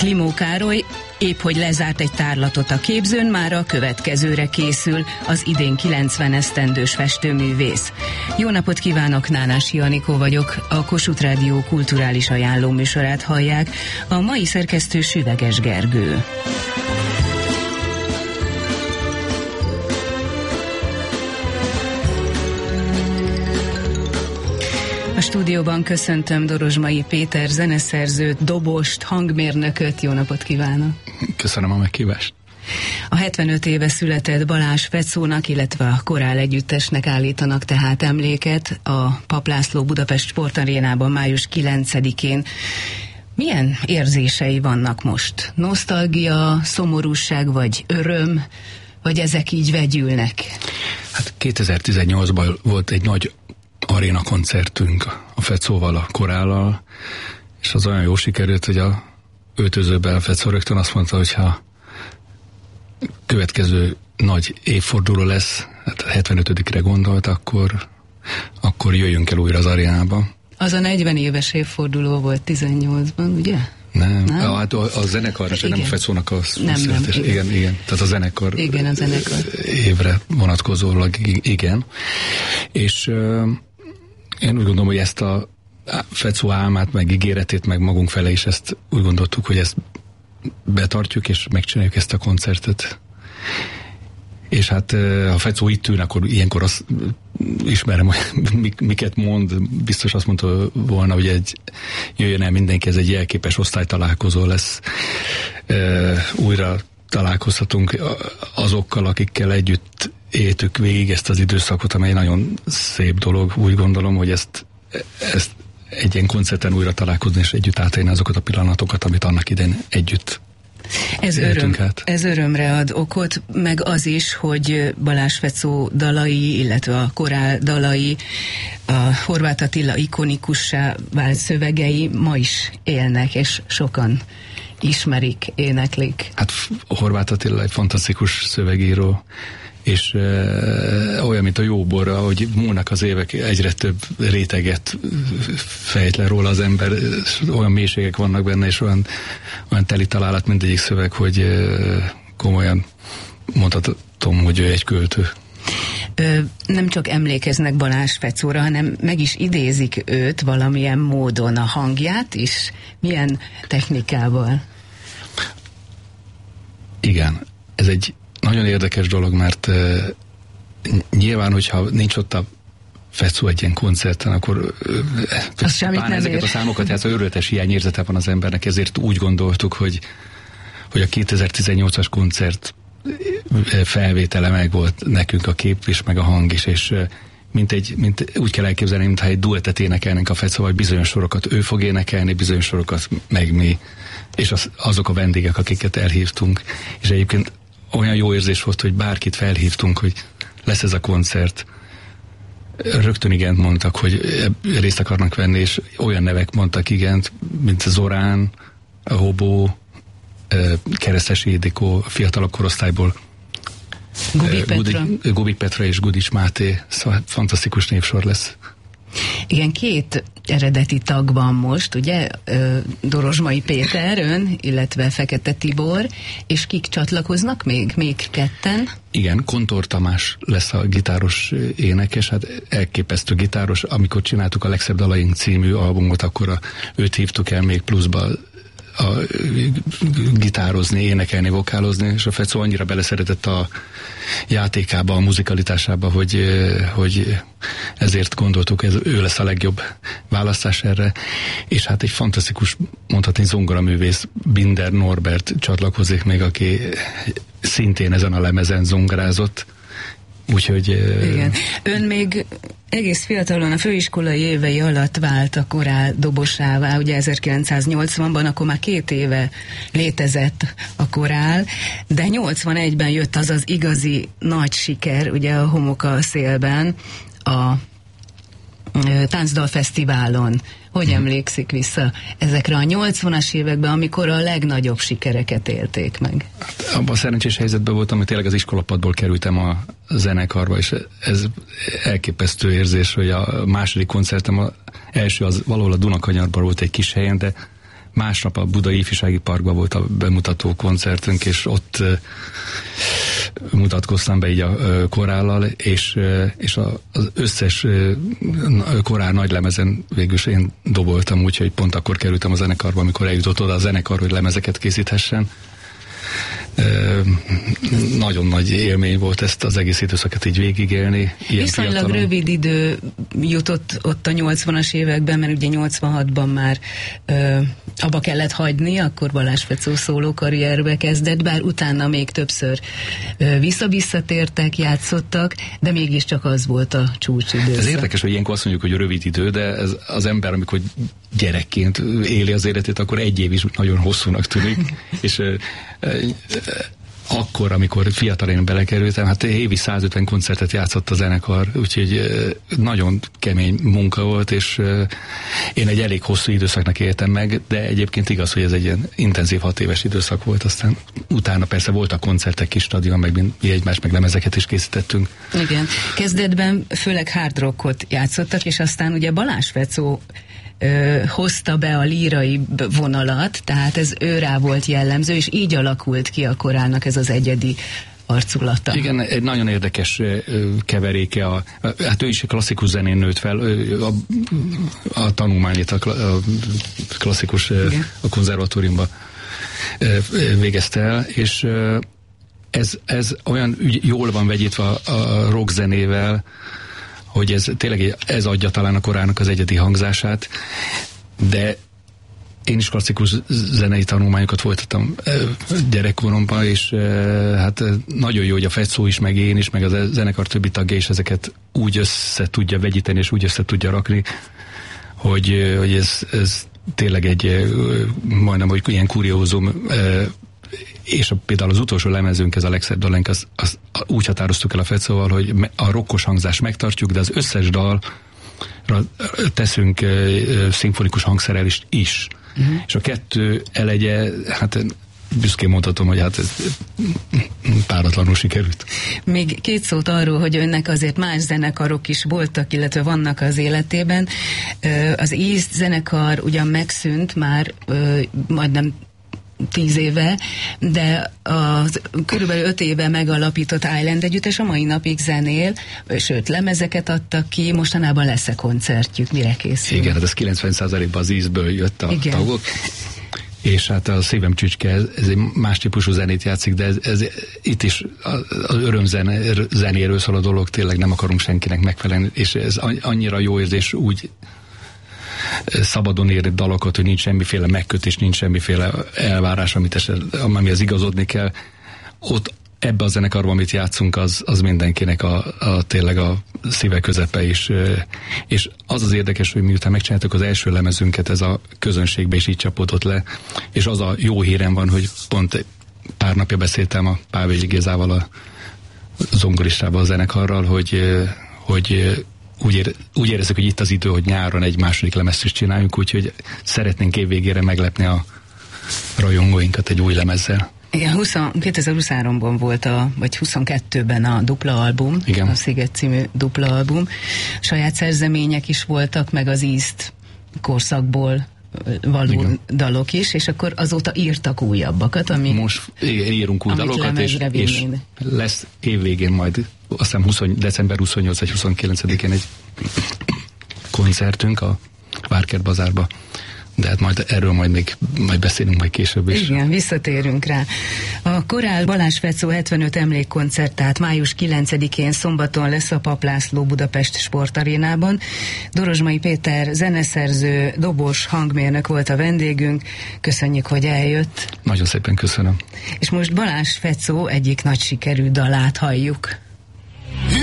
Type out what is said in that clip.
Klimó Károly épp hogy lezárt egy tárlatot a Képzőn, már a következőre készül, az idén 90 esztendős festőművész. Jó napot kívánok, Nánási Anikó vagyok, a Kossuth Rádió kulturális ajánló műsorát hallják, a mai szerkesztő Süveges Gergő. A stúdióban köszöntöm Dorozsmai Péter zeneszerzőt, dobost, hangmérnököt. Jó napot kívánok! Köszönöm a meghívást! A 75 éve született Balázs Fecónak, illetve a Korál együttesnek állítanak tehát emléket a Papp László Budapest Sportarénában május 9-én. Milyen érzései vannak most? Nosztalgia, szomorúság vagy öröm, vagy ezek így vegyülnek? Hát 2018-ban volt egy nagy aréna koncertünk a Fecóval, a Korállal, és az olyan jó sikerült, hogy a öltözőben a Fecó rögtön azt mondta, hogy ha következő nagy évforduló lesz, hát 75-re gondolt, akkor jöjjünk el újra az arénába. Az a 40 éves évforduló volt 18-ban, ugye? Nem. Hát a zenekar, nem a Fecónak a születés. Igen. Tehát a zenekar. Igen, a zenekar. Évre vonatkozólag, igen. És én úgy gondolom, hogy ezt a Fecó álmát, meg ígéretét, meg magunk fele is ezt úgy gondoltuk, hogy ezt betartjuk, és megcsináljuk ezt a koncertet. És hát ha Fecó itt ülne, akkor ilyenkor azt ismerem, hogy miket mond, biztos azt mondta volna, hogy jöjjön el mindenki, ez egy jelképes osztálytalálkozó lesz. Újra találkozhatunk azokkal, akikkel együtt éltük végig ezt az időszakot, amely nagyon szép dolog. Úgy gondolom, hogy ezt egy ilyen újra találkozni, és együtt átélni azokat a pillanatokat, amit annak idején együtt ez örömre ad okot, meg az is, hogy Balázs Fecó dalai, illetve a Korál dalai, a Horváth Attila ikonikussá vált szövegei ma is élnek, és sokan ismerik, éneklik. Hát Horváth Attila egy fantasztikus szövegíró, és olyan, mint a jóbor, ahogy múlnak az évek, egyre több réteget fejt le róla az ember, olyan mélységek vannak benne, és olyan teli találat mindegyik szöveg, hogy komolyan mondhatom, hogy ő egy költő. Nem csak emlékeznek Balázs Fecóra, hanem meg is idézik őt valamilyen módon, a hangját is. Milyen technikával? Igen, ez egy nagyon érdekes dolog, mert nyilván, hogyha nincs ott a Fecó egy ilyen koncerten, akkor ezeket a számokat, hát őrületes hiányérzete van az embernek, ezért úgy gondoltuk, hogy a 2018-as koncert felvétele meg volt nekünk a kép is, meg a hang is, és úgy kell elképzelni, mintha egy duettet énekelnénk a Fecóval, vagy bizonyos sorokat ő fog énekelni, bizonyos sorokat meg mi, és azok a vendégek, akiket elhívtunk, és egyébként olyan jó érzés volt, hogy bárkit felhívtunk, hogy lesz ez a koncert. Rögtön igent mondtak, hogy részt akarnak venni, és olyan nevek mondtak igent, mint Zorán, Hobó, Keresztes Ildikó, fiatalabb korosztályból Gubi Petra és Gudics Máté, szóval fantasztikus névsor lesz. Igen, 2 eredeti tag van most, ugye? Dorozsmai Péter, ön, illetve Fekete Tibor, és kik csatlakoznak még? Még 2? Igen, Kontor Tamás lesz a gitáros énekes, hát elképesztő gitáros. Amikor csináltuk a Legszebb dalaink című albumot, akkor őt hívtuk el még pluszba gitározni, énekelni, vokálozni, és a Fecó annyira beleszeretett a játékába, a muzikalitásába, hogy ezért gondoltuk, ő lesz a legjobb választás erre, és hát egy fantasztikus, mondhatni zongoraművész, Binder Norbert csatlakozik még, aki szintén ezen a lemezen zongorázott. Úgyhogy... Igen. Ön még egész fiatalon a főiskolai évei alatt vált a Korál dobosává, ugye 1980-ban, akkor már 2 éve létezett a Korál, de 81-ben jött az igazi nagy siker, ugye a Homok a szélben, a Táncdalfesztiválon. Hogy emlékszik vissza ezekre a 80-as években, amikor a legnagyobb sikereket élték meg? Abban a szerencsés helyzetben voltam, hogy tényleg az iskolapadból kerültem a zenekarba, és ez elképesztő érzés, hogy a második koncertem, első az valahol a Dunakanyarban volt egy kis helyen, de másnap a Budai Ifjúsági Parkban volt a bemutató koncertünk, és ott mutatkoztam be így a korállal, és az összes korál nagy lemezen végül is én doboltam, úgyhogy pont akkor kerültem a zenekarba, amikor eljutott oda a zenekar, hogy lemezeket készíthessen. Nagyon nagy élmény volt ezt az egész időszakot így végigélni. Viszonylag rövid idő jutott ott a 80-as években, mert ugye 86-ban már abba kellett hagyni, akkor Balázs Fecó szóló karrierbe kezdett, bár utána még többször visszatértek, játszottak, de mégiscsak az volt a csúcsidőszak. Ez érdekes, hogy ilyenkor azt mondjuk, hogy rövid idő, de ez az ember, amikor gyerekként éli az életét, akkor egy év is nagyon hosszúnak tűnik, és akkor, amikor fiatalon belekerültem, hát évi 150 koncertet játszott a zenekar, úgyhogy nagyon kemény munka volt, és én egy elég hosszú időszaknak éltem meg, de egyébként igaz, hogy ez egy ilyen intenzív 6 éves időszak volt, aztán utána persze voltak koncertek, kis stadion, meg egymás, meg lemezeket is készítettünk. Igen. Kezdetben főleg hard rockot játszottak, és aztán ugye Balázs Fecó hozta be a lírai vonalat, tehát ez őrá volt jellemző, és így alakult ki a korálnak ez az egyedi arculata. Igen, egy nagyon érdekes keveréke, hát ő is a klasszikus zenén nőtt fel, a tanulmányét a klasszikus a konzervatóriumban végezte el, és ez olyan jól van vegyítve a rock zenével, hogy ez tényleg ez adja talán a korának az egyedi hangzását, de én is klasszikus zenei tanulmányokat folytattam gyerekkoromban, és hát nagyon jó, hogy a Fecó is, meg én is, meg a zenekar többi tagja is ezeket úgy össze tudja vegyíteni, és úgy össze tudja rakni, hogy ez tényleg egy majdnem, hogy ilyen kuriózum, és például az utolsó lemezünk, ez a legszebb dalánk, az úgy határoztuk el a Fecóval, hogy a rokkos hangzást megtartjuk, de az összes dalra teszünk szimfonikus hangszerrel is. Uh-huh. És a kettő elegye, hát büszkén mondhatom, hogy hát ez páratlanul sikerült. Még 2 szót arról, hogy önnek azért más zenekarok is voltak, illetve vannak az életében. Az East zenekar ugyan megszűnt már majdnem 10 éve, de körülbelül 5 éve megalapított Island együttes a mai napig zenél, sőt, lemezeket adtak ki, mostanában lesz-e koncertjük, mire készül? Igen, hát ez 90%-ban az Eastből jött a tagok, és hát a Szívem csücske, ez egy más típusú zenét játszik, de ez itt is az örömzenéről szól a dolog, tényleg nem akarunk senkinek megfelelni, és ez annyira jó érzés úgy szabadon érni dalokat, hogy nincs semmiféle megkötés, nincs semmiféle elvárás, amihez igazodni kell. Ott ebbe a zenekarban, amit játszunk, az mindenkinek tényleg a szíve közepe is. És az érdekes, hogy miután megcsináltuk az első lemezünket, ez a közönségbe is így csapódott le, és az a jó hírem van, hogy pont pár napja beszéltem a Pávési Gézával, a zongoristával, a zenekarral, hogy úgy érezzük, hogy itt az idő, hogy nyáron egy második lemezt is csináljunk, úgyhogy szeretnénk évvégére meglepni a rajongóinkat egy új lemezzel. Igen, 2023-ban volt vagy 22-ben a dupla album, igen. A Sziget című dupla album. Saját szerzemények is voltak, meg az East korszakból való igen. dalok is, és akkor azóta írtak újabbakat, most írunk új dalokat, és lesz évvégén majd, azt hiszem december 28 vagy 29-én egy koncertünk a Várkert Bazárba. De hát erről majd beszélünk majd később is. Igen, visszatérünk rá. A Korál Balázs Fecó 75 emlékkoncert, tehát május 9-én szombaton lesz a Papp László Budapest Sportarénában. Dorozsmai Péter zeneszerző, dobos, hangmérnök volt a vendégünk. Köszönjük, hogy eljött. Nagyon szépen köszönöm. És most Balázs Fecó egyik nagy sikerű dalát halljuk.